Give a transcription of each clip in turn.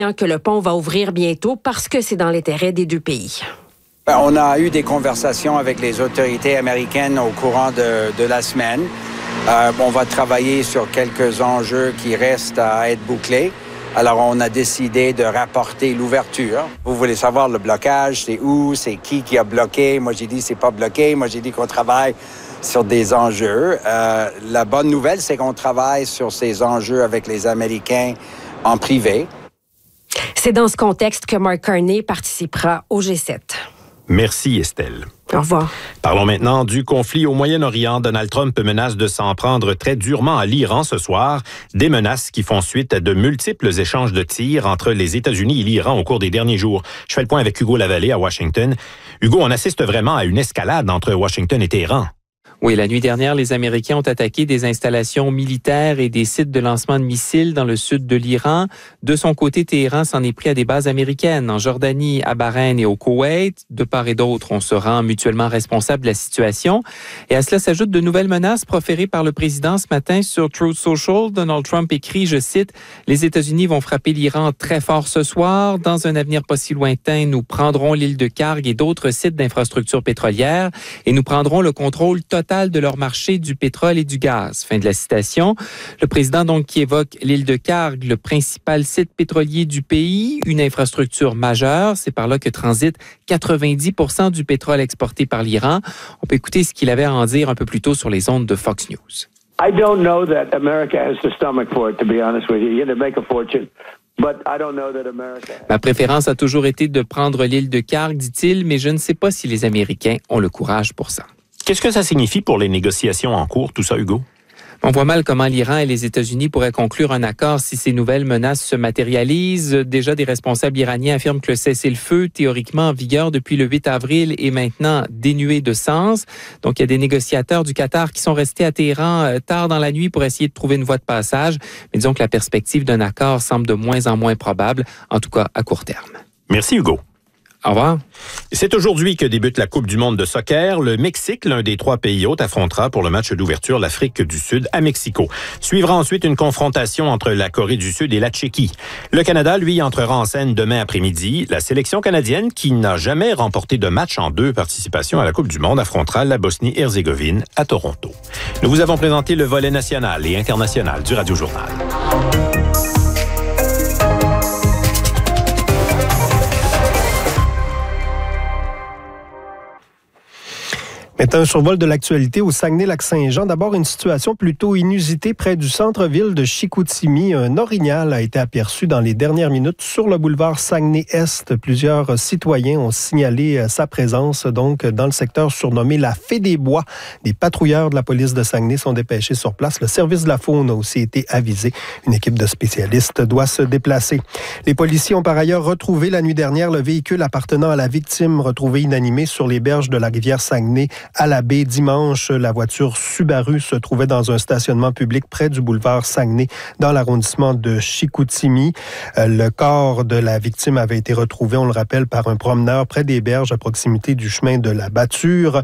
que le pont va ouvrir bientôt parce que c'est dans l'intérêt des deux pays. On a eu des conversations avec les autorités américaines au courant de la semaine. On va travailler sur quelques enjeux qui restent à être bouclés. Alors, on a décidé de rapporter l'ouverture. Vous voulez savoir le blocage, c'est où, c'est qui a bloqué. Moi, j'ai dit c'est pas bloqué. Moi, j'ai dit qu'on travaille sur des enjeux. La bonne nouvelle, c'est qu'on travaille sur ces enjeux avec les Américains en privé. C'est dans ce contexte que Mark Carney participera au G7. Merci, Estelle. Au revoir. Parlons maintenant du conflit au Moyen-Orient. Donald Trump menace de s'en prendre très durement à l'Iran ce soir. Des menaces qui font suite à de multiples échanges de tirs entre les États-Unis et l'Iran au cours des derniers jours. Je fais le point avec Hugo Lavallée à Washington. Hugo, on assiste vraiment à une escalade entre Washington et Téhéran. Oui, la nuit dernière, les Américains ont attaqué des installations militaires et des sites de lancement de missiles dans le sud de l'Iran. De son côté, Téhéran s'en est pris à des bases américaines en Jordanie, à Bahreïn et au Koweït. De part et d'autre, on se rend mutuellement responsable de la situation. Et à cela s'ajoutent de nouvelles menaces proférées par le président ce matin sur Truth Social. Donald Trump écrit, je cite, « Les États-Unis vont frapper l'Iran très fort ce soir. Dans un avenir pas si lointain, nous prendrons l'île de Karg et d'autres sites d'infrastructures pétrolières et nous prendrons le contrôle total de leur marché du pétrole et du gaz. » Fin de la citation. Le président donc qui évoque l'île de Karg, le principal site pétrolier du pays, une infrastructure majeure. C'est par là que transite 90% du pétrole exporté par l'Iran. On peut écouter ce qu'il avait à en dire un peu plus tôt sur les ondes de Fox News. I don't know that America has the stomach for it, to be honest with you. You're going to make a fortune. Ma préférence a toujours été de prendre l'île de Karg, dit-il, mais je ne sais pas si les Américains ont le courage pour ça. Qu'est-ce que ça signifie pour les négociations en cours, tout ça, Hugo? On voit mal comment l'Iran et les États-Unis pourraient conclure un accord si ces nouvelles menaces se matérialisent. Déjà, des responsables iraniens affirment que le cessez-le-feu, théoriquement en vigueur depuis le 8 avril, est maintenant dénué de sens. Donc, il y a des négociateurs du Qatar qui sont restés à Téhéran tard dans la nuit pour essayer de trouver une voie de passage. Mais disons que la perspective d'un accord semble de moins en moins probable, en tout cas à court terme. Merci, Hugo. Au revoir. C'est aujourd'hui que débute la Coupe du monde de soccer. Le Mexique, l'un des 3 pays hôtes, affrontera pour le match d'ouverture l'Afrique du Sud à Mexico. Suivra ensuite une confrontation entre la Corée du Sud et la Tchéquie. Le Canada, lui, entrera en scène demain après-midi. La sélection canadienne, qui n'a jamais remporté de match en 2 participations à la Coupe du monde, affrontera la Bosnie-Herzégovine à Toronto. Nous vous avons présenté le volet national et international du Radio Journal. Maintenant, un survol de l'actualité au Saguenay-Lac-Saint-Jean. D'abord, une situation plutôt inusitée près du centre-ville de Chicoutimi. Un orignal a été aperçu dans les dernières minutes sur le boulevard Saguenay-Est. Plusieurs citoyens ont signalé sa présence donc dans le secteur surnommé la Fée des Bois. Des patrouilleurs de la police de Saguenay sont dépêchés sur place. Le service de la faune a aussi été avisé. Une équipe de spécialistes doit se déplacer. Les policiers ont par ailleurs retrouvé la nuit dernière le véhicule appartenant à la victime retrouvé inanimé sur les berges de la rivière Saguenay. À la baie dimanche, la voiture Subaru se trouvait dans un stationnement public près du boulevard Saguenay, dans l'arrondissement de Chicoutimi. Le corps de la victime avait été retrouvé, on le rappelle, par un promeneur près des berges à proximité du chemin de la Bâture.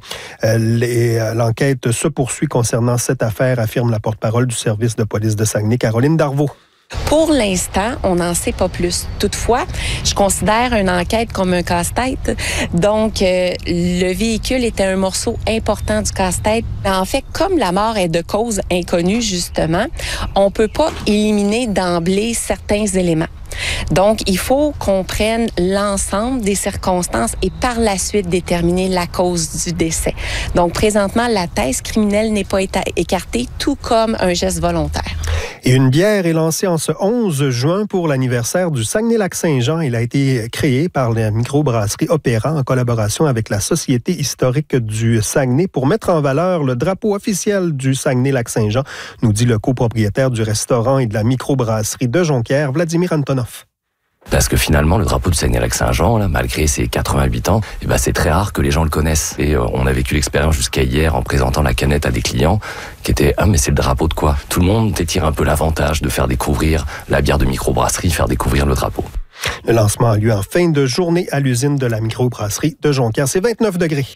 L'enquête se poursuit concernant cette affaire, affirme la porte-parole du service de police de Saguenay, Caroline Darvaux. Pour l'instant, on n'en sait pas plus. Toutefois, je considère une enquête comme un casse-tête. Donc, le véhicule était un morceau important du casse-tête. En fait, comme la mort est de cause inconnue, justement, on peut pas éliminer d'emblée certains éléments. Donc, il faut qu'on prenne l'ensemble des circonstances et par la suite déterminer la cause du décès. Donc, présentement, la thèse criminelle n'est pas écartée, tout comme un geste volontaire. Et une bière est lancée en ce 11 juin pour l'anniversaire du Saguenay-Lac-Saint-Jean. Il a été créé par la microbrasserie Opéra en collaboration avec la Société historique du Saguenay pour mettre en valeur le drapeau officiel du Saguenay-Lac-Saint-Jean, nous dit le copropriétaire du restaurant et de la microbrasserie de Jonquière, Vladimir Antonov. Parce que finalement, le drapeau du Saguenay-Lac-Saint-Jean, là, malgré ses 88 ans, c'est très rare que les gens le connaissent. Et on a vécu l'expérience jusqu'à hier en présentant la canette à des clients qui étaient « Ah, mais c'est le drapeau de quoi ?» Tout le monde tire un peu l'avantage de faire découvrir la bière de microbrasserie, faire découvrir le drapeau. Le lancement a lieu en fin de journée à l'usine de la microbrasserie de Jonquière. C'est 29 degrés.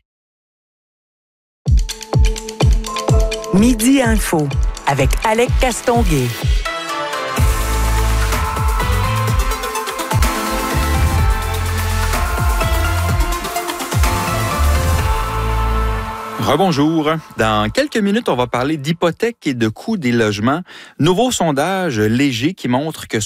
Midi Info avec Alec Castonguay. Rebonjour. Dans quelques minutes, on va parler d'hypothèques et de coûts des logements. Nouveau sondage léger qui montre que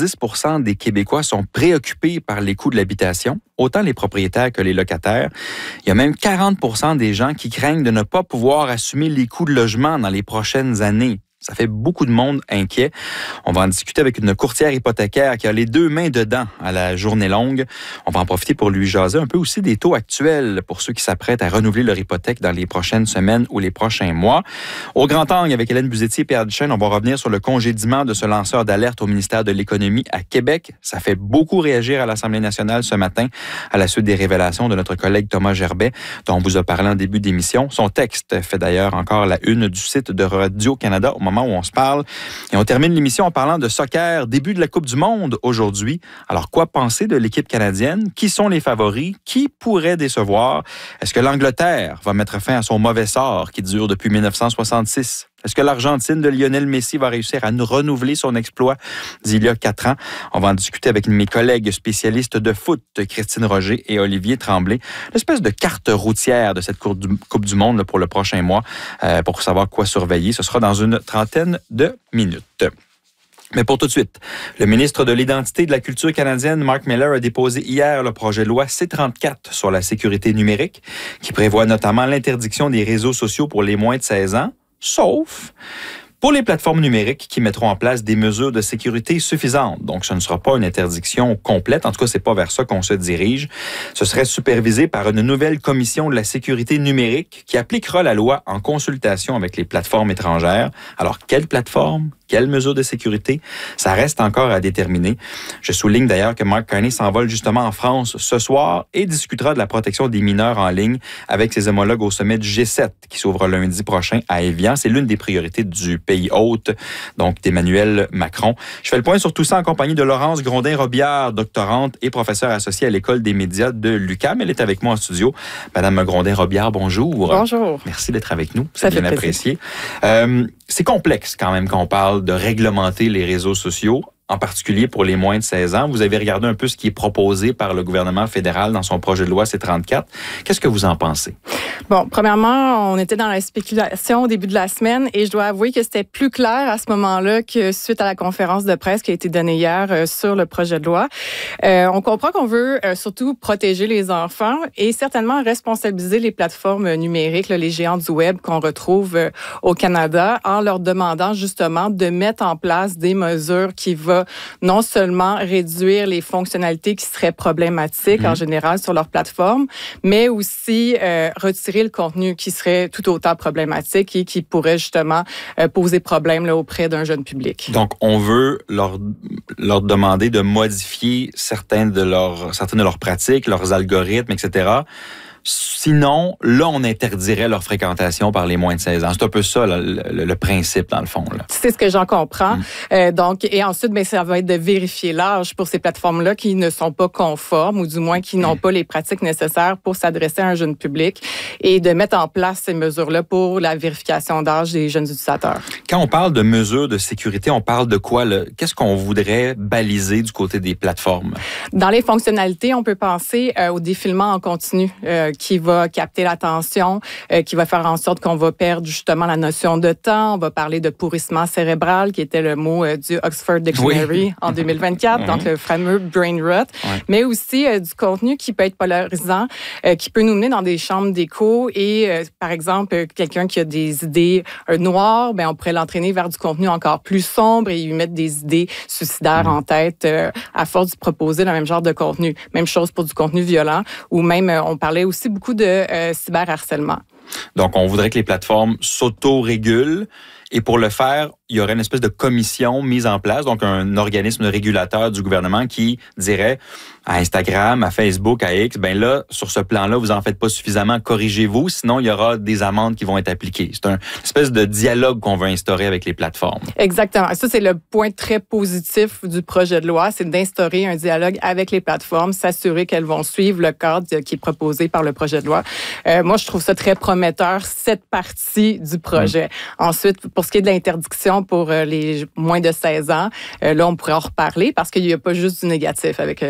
70% des Québécois sont préoccupés par les coûts de l'habitation, autant les propriétaires que les locataires. Il y a même 40% des gens qui craignent de ne pas pouvoir assumer les coûts de logement dans les prochaines années. Ça fait beaucoup de monde inquiet. On va en discuter avec une courtière hypothécaire qui a les deux mains dedans à la journée longue. On va en profiter pour lui jaser un peu aussi des taux actuels pour ceux qui s'apprêtent à renouveler leur hypothèque dans les prochaines semaines ou les prochains mois. Au Grand Angle, avec Hélène Buzetti et Pierre Duchesne, on va revenir sur le congédiement de ce lanceur d'alerte au ministère de l'Économie à Québec. Ça fait beaucoup réagir à l'Assemblée nationale ce matin à la suite des révélations de notre collègue Thomas Gerbet, dont on vous a parlé en début d'émission. Son texte fait d'ailleurs encore la une du site de Radio-Canada au moment où on se parle. Et on termine l'émission en parlant de soccer, début de la Coupe du Monde aujourd'hui. Alors, quoi penser de l'équipe canadienne? Qui sont les favoris? Qui pourrait décevoir? Est-ce que l'Angleterre va mettre fin à son mauvais sort qui dure depuis 1966? Est-ce que l'Argentine de Lionel Messi va réussir à renouveler son exploit d'il y a 4 ans? On va en discuter avec mes collègues spécialistes de foot, Christine Roger et Olivier Tremblay. L'espèce de carte routière de cette Coupe du Monde là, pour le prochain mois, pour savoir quoi surveiller. Ce sera dans une trentaine de minutes. Mais pour tout de suite, le ministre de l'Identité et de la Culture canadienne, Mark Miller, a déposé hier le projet de loi C-34 sur la sécurité numérique, qui prévoit notamment l'interdiction des réseaux sociaux pour les moins de 16 ans, sauf pour les plateformes numériques qui mettront en place des mesures de sécurité suffisantes. Donc, ce ne sera pas une interdiction complète. En tout cas, c'est pas vers ça qu'on se dirige. Ce serait supervisé par une nouvelle commission de la sécurité numérique qui appliquera la loi en consultation avec les plateformes étrangères. Alors, quelles plateformes? Quelles mesures de sécurité? Ça reste encore à déterminer. Je souligne d'ailleurs que Mark Carney s'envole justement en France ce soir et discutera de la protection des mineurs en ligne avec ses homologues au sommet du G7 qui s'ouvre lundi prochain à Évian. C'est l'une des priorités du pays hôte, donc d'Emmanuel Macron. Je fais le point sur tout ça en compagnie de Laurence Grondin-Robillard, doctorante et professeure associée à l'École des médias de l'UQAM. Elle est avec moi en studio. Madame Grondin-Robillard, bonjour. Bonjour. Merci d'être avec nous. C'est bien plaisir. apprécié. C'est complexe quand même qu'on parle de réglementer les réseaux sociaux, en particulier pour les moins de 16 ans. Vous avez regardé un peu ce qui est proposé par le gouvernement fédéral dans son projet de loi C-34. Qu'est-ce que vous en pensez? Bon, premièrement, on était dans la spéculation au début de la semaine et je dois avouer que c'était plus clair à ce moment-là que suite à la conférence de presse qui a été donnée hier sur le projet de loi. On comprend qu'on veut surtout protéger les enfants et certainement responsabiliser les plateformes numériques, là, les géants du web qu'on retrouve au Canada, en leur demandant justement de mettre en place des mesures qui vont non seulement réduire les fonctionnalités qui seraient problématiques en général sur leur plateforme, mais aussi retirer le contenu qui serait tout autant problématique et qui pourrait justement poser problème là, auprès d'un jeune public. Donc, on veut leur demander de modifier certaines de leurs pratiques, leurs algorithmes, etc. Sinon, là, on interdirait leur fréquentation par les moins de 16 ans. C'est un peu ça, là, le principe, dans le fond. Là. C'est ce que j'en comprends. Donc, et ensuite, ben, ça va être de vérifier l'âge pour ces plateformes-là qui ne sont pas conformes ou du moins qui n'ont pas les pratiques nécessaires pour s'adresser à un jeune public et de mettre en place ces mesures-là pour la vérification d'âge des jeunes utilisateurs. Quand on parle de mesures de sécurité, on parle de quoi? Là? Qu'est-ce qu'on voudrait baliser du côté des plateformes? Dans les fonctionnalités, on peut penser au défilement en continu qui va capter l'attention, qui va faire en sorte qu'on va perdre justement la notion de temps. On va parler de pourrissement cérébral, qui était le mot du Oxford Dictionary en 2024, donc le fameux brain rot, mais aussi du contenu qui peut être polarisant, qui peut nous mener dans des chambres d'écho et, par exemple, quelqu'un qui a des idées noires, ben on pourrait l'entraîner vers du contenu encore plus sombre et lui mettre des idées suicidaires en tête à force de proposer le même genre de contenu. Même chose pour du contenu violent ou même, on parlait aussi beaucoup de cyberharcèlement. Donc, on voudrait que les plateformes s'auto-régulent et pour le faire, il y aurait une espèce de commission mise en place, donc un organisme régulateur du gouvernement qui dirait à Instagram, à Facebook, à X, ben là, sur ce plan-là, vous en faites pas suffisamment, corrigez-vous, sinon il y aura des amendes qui vont être appliquées. C'est une espèce de dialogue qu'on veut instaurer avec les plateformes. Exactement. Ça, c'est le point très positif du projet de loi, c'est d'instaurer un dialogue avec les plateformes, s'assurer qu'elles vont suivre le cadre qui est proposé par le projet de loi. Moi, je trouve ça très prometteur, cette partie du projet. Ensuite, pour ce qui est de l'interdiction pour les moins de 16 ans, là, on pourrait en reparler parce qu'il n'y a pas juste du négatif avec